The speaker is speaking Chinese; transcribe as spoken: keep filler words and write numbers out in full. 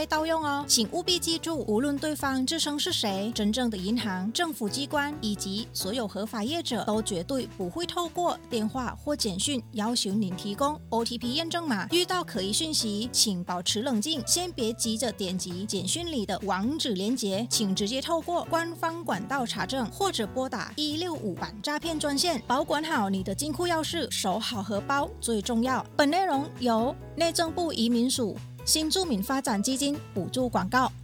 被盗用哦。请务必记住，无论对方自称是谁，真正的银行、政府机关以及所有合法业者都绝对不会透过电话或简讯要求您提供 O T P 验证码。遇到可疑讯息，请保持冷静，先别急着点击简讯里的网址连结，请直接透过官方管道查证，或者拨打一六五反诈骗专线。保管好你的金库钥匙，守好荷包最重要。本内容由内政部移民署新住民发展基金补助广告。